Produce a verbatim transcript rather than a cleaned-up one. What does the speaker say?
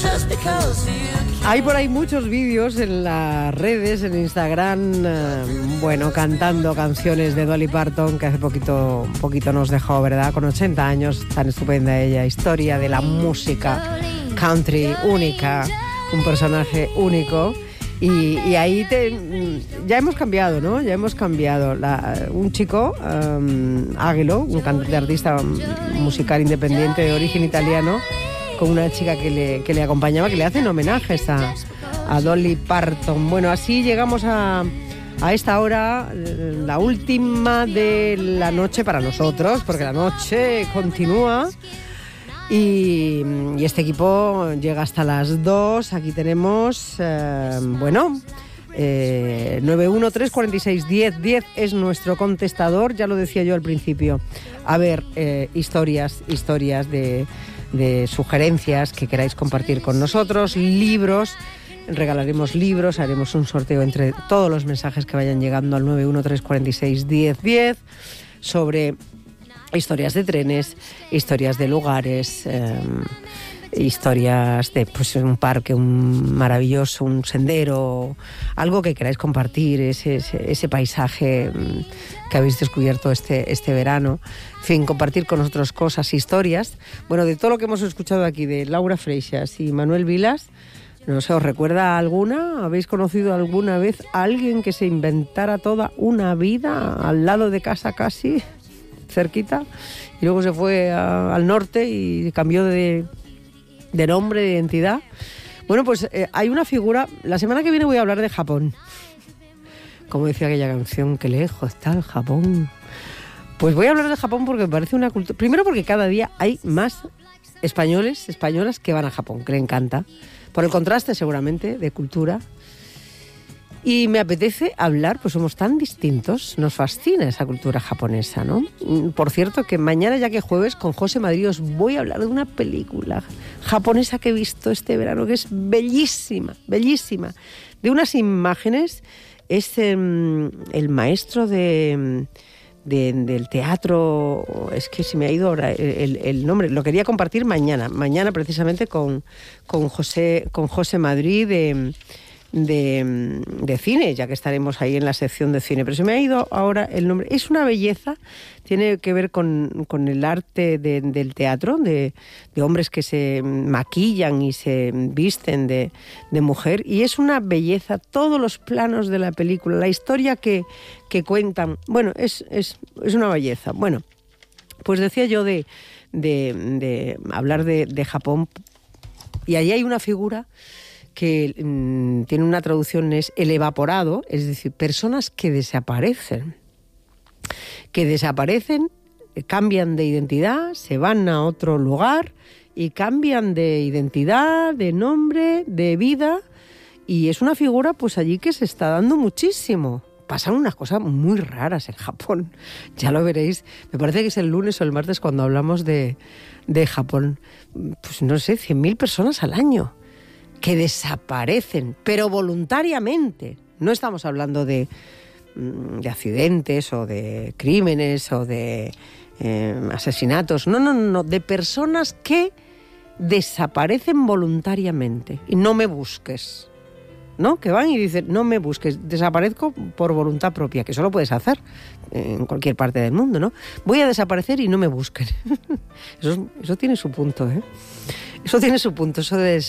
Hay por ahí muchos vídeos en las redes, en Instagram, eh, bueno, cantando canciones de Dolly Parton, que hace poquito, poquito nos dejó, ¿verdad? Con ochenta años, tan estupenda ella, historia de la música country única, un personaje único. Y, y ahí te, ya hemos cambiado, ¿no? Ya hemos cambiado. La, un chico, um, Águilo, un cantante artista musical independiente de origen italiano, con una chica que le, que le acompañaba, que le hacen homenajes a, a Dolly Parton. Bueno, así llegamos a, a esta hora, la última de la noche para nosotros, porque la noche continúa. Y, y este equipo llega hasta las dos. Aquí tenemos, eh, bueno, eh, nueve uno tres cuatro seis diez diez es nuestro contestador, ya lo decía yo al principio. A ver, eh, historias, historias de, de sugerencias que queráis compartir con nosotros, libros, regalaremos libros, haremos un sorteo entre todos los mensajes que vayan llegando al nueve uno tres cuatro seis diez diez sobre historias de trenes, historias de lugares, eh, historias de pues, un parque, un maravilloso, un sendero, algo que queráis compartir, ese, ese, ese paisaje que habéis descubierto este, este verano. En fin, compartir con nosotros cosas, historias. Bueno, de todo lo que hemos escuchado aquí de Laura Freixas y Manuel Vilas, no sé, ¿os recuerda alguna? ¿Habéis conocido alguna vez a alguien que se inventara toda una vida al lado de casa casi, cerquita, y luego se fue a, al norte y cambió de, de nombre, de identidad? Bueno, pues eh, hay una figura. La semana que viene voy a hablar de Japón. Como decía aquella canción, qué lejos está el Japón. Pues voy a hablar de Japón porque me parece una cultura. Primero porque cada día hay más españoles, españolas que van a Japón, que le encanta. Por el contraste seguramente de cultura. Y me apetece hablar, pues somos tan distintos, nos fascina esa cultura japonesa, ¿no? Por cierto, que mañana, ya que jueves, con José Madrid os voy a hablar de una película japonesa que he visto este verano, que es bellísima, bellísima. De unas imágenes, es eh, el maestro de, de, del teatro, es que se me ha ido ahora el, el nombre, lo quería compartir mañana, mañana precisamente con, con, José, con José Madrid de... De, de cine, ya que estaremos ahí en la sección de cine, pero se me ha ido ahora el nombre. Es una belleza, tiene que ver con, con el arte de, del teatro, de, de hombres que se maquillan y se visten de, de mujer, y es una belleza, todos los planos de la película, la historia que, que cuentan, bueno, es, es, es una belleza. Bueno, pues decía yo de, de, de hablar de, de Japón, y allí hay una figura que mmm, tiene una traducción, es el evaporado, es decir, personas que desaparecen, que desaparecen, cambian de identidad, se van a otro lugar y cambian de identidad, de nombre, de vida, y es una figura pues allí que se está dando muchísimo. Pasan unas cosas muy raras en Japón, ya lo veréis, me parece que es el lunes o el martes cuando hablamos de, de Japón, pues no sé, cien mil personas al año que desaparecen, pero voluntariamente. No estamos hablando de, de accidentes o de crímenes o de eh, asesinatos. No, no, no, de personas que desaparecen voluntariamente. Y no me busques, ¿no? Que van y dicen, no me busques, desaparezco por voluntad propia, que eso lo puedes hacer en cualquier parte del mundo, ¿no? Voy a desaparecer y no me busquen. Eso, eso tiene su punto, ¿eh? Eso tiene su punto, eso de